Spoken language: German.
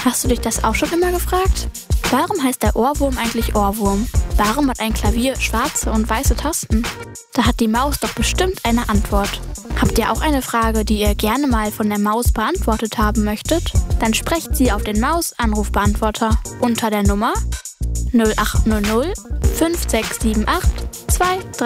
Hast du dich das auch schon immer gefragt? Warum heißt der Ohrwurm eigentlich Ohrwurm? Warum hat ein Klavier schwarze und weiße Tasten? Da hat die Maus doch bestimmt eine Antwort. Habt ihr auch eine Frage, die ihr gerne mal von der Maus beantwortet haben möchtet? Dann sprecht sie auf den Maus-Anrufbeantworter unter der Nummer 0800 5678 23